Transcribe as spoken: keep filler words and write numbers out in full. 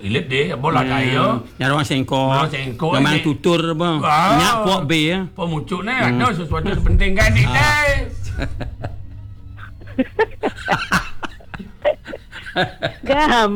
ilet dia bola kaya. Yang orang sengkok. Orang sengkok. Yang main tutur apa. Nyak puak B ya. Apa muncul ni ada sesuatu yang penting kan ni deh. Gam.